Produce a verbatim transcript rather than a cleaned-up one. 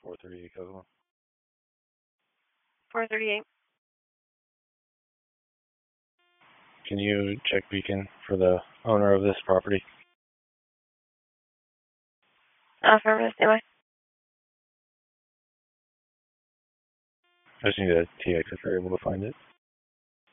four thirty-eight Cocoa. four thirty-eight. Can you check Beacon for the owner of this property? Affirmative, stand by. I just need a T X if you're able to find it.